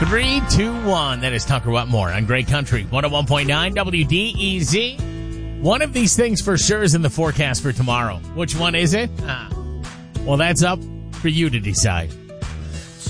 3, 2, 1. That is Tucker Wetmore on Great Country 101.9 WDEZ. One of these things for sure is in the forecast for tomorrow. Which one is it? Well, that's up for you to decide.